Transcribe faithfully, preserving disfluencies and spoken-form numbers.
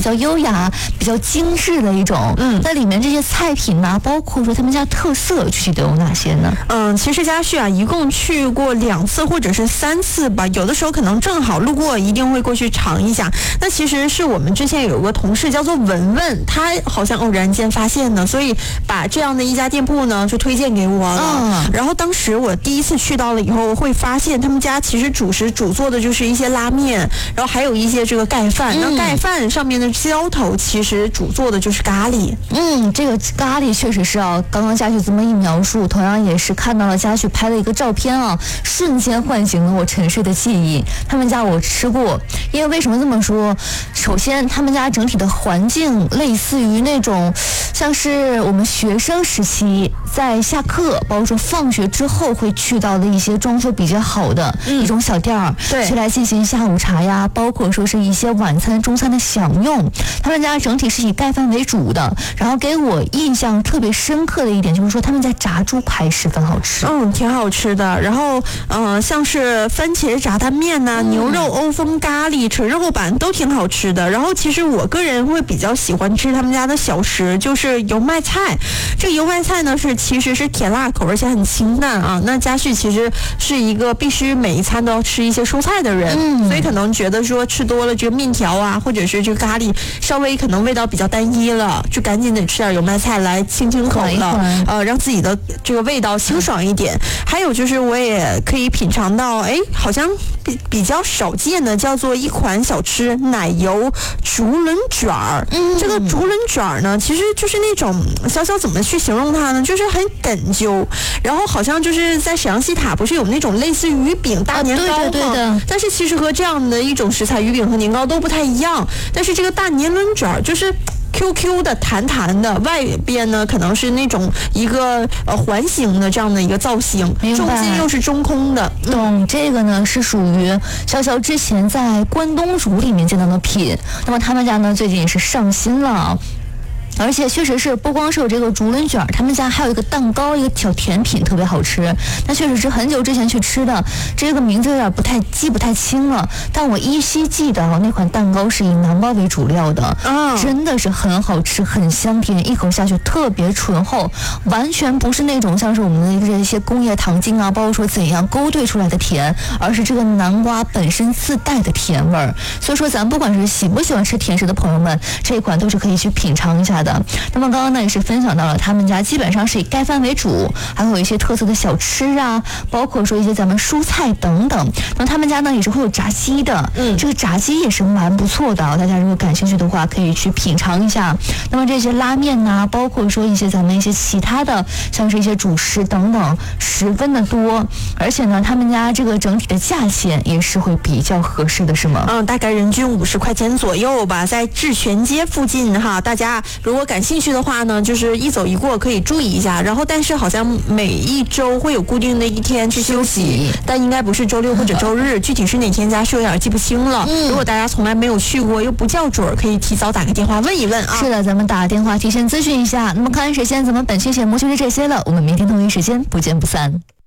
比较优雅、比较精致的一种。嗯，那里面这些菜品呢、啊，包括说他们家特色具体都有哪些呢？ 嗯，其实嘉旭啊，一共去过两次或者是三次吧，有的时候可能正好路过，一定会过去尝一下。那其实是我们之前有个同事叫做文文，他好像偶然间发现的，所以把这样的一家店铺呢就推荐给我了。嗯，然后当时我第一次去到了以后，会发现他们家其实主食主做的就是一些拉面，然后还有一些这个盖饭。嗯、那盖饭上面的浇头其实主做的就是咖喱。 嗯，这个咖喱确实是啊，刚刚嘉旭这么一描述，同样也是看到了嘉旭拍的一个照片啊，瞬间唤醒了我沉睡的记忆。他们家我吃过，因为为什么这么说？首先，他们家整体的环境类似于那种，像是我们学生时期在下课，包括说放学之后会去到的一些装修比较好的一种小店儿，对，去来进行下午茶呀，包括说是一些晚餐、中餐的享用。他们家整体是以盖饭为主的，然后给我印象特别深刻的一点就是说，他们家炸猪排十分好吃， 嗯，挺好吃的。然后，嗯、呃，像是番茄炸蛋面呐、啊、嗯、牛肉欧风咖喱、纯肉版都挺好吃的。然后，其实我个人会比较喜欢吃他们家的小食，就是油麦菜。这个油麦菜呢是其实是甜辣口，而且很清淡啊。那嘉旭其实是一个必须每一餐都要吃一些蔬菜的人，嗯，所以可能觉得说吃多了这个面条啊，或者是这个咖喱稍微可能味道比较单一了，就赶紧得吃点油麦菜来清清口了，呃，让自己的这个味道清爽一点。还有就是我也可以品尝到，哎，好像比比较少见的叫做一款小吃奶油竹轮卷儿。嗯，这个竹轮卷儿呢，其实就是那种小小怎么去形容它呢？就是很哏啾，然后好像就是在沈阳西塔不是有那种类似鱼饼大年糕吗？ 啊、对对对的。 但是其实和这样的一种食材，鱼饼和年糕都不太一样。但是这个大年轮卷儿就是 Q Q 的、弹弹的，外边呢可能是那种一个呃环形的这样的一个造型，中间又是中空的。 懂、嗯，这个呢是属于潇潇之前在关东煮里面见到的品。那么他们家呢最近也是上新了。而且确实是不光是有这个竹轮卷，他们家还有一个蛋糕，一个小甜品特别好吃。那确实是很久之前去吃的，这个名字有点不太记不太清了，但我依稀记得那款蛋糕是以南瓜为主料的，嗯，真的是很好吃，很香甜，一口下去特别醇厚，完全不是那种像是我们的这些工业糖精啊，包括说怎样勾兑出来的甜，而是这个南瓜本身自带的甜味儿。所以说咱不管是喜不喜欢吃甜食的朋友们，这一款都是可以去品尝一下的。那么刚刚呢也是分享到了他们家基本上是以盖饭为主，还会有一些特色的小吃啊，包括说一些咱们蔬菜等等。那他们家呢也是会有炸鸡的，嗯，这个炸鸡也是蛮不错的啊，大家如果感兴趣的话可以去品尝一下。那么这些拉面呐、啊，包括说一些咱们一些其他的，像是一些主食等等，十分的多。而且呢，他们家这个整体的价钱也是会比较合适的，是吗？ 嗯，大概人均五十块钱左右吧，在智泉街附近哈，大家如果感兴趣的话呢，就是一走一过可以注意一下。然后，但是好像每一周会有固定的一天去休息，但应该不是周六或者周日，具体是哪天家是有点记不清了。嗯，如果大家从来没有去过又不叫准，可以提早打个电话问一问啊。 是的，咱们打个电话提前咨询一下。那么看完时间，咱们本期节目就是这些了，我们明天同一时间不见不散。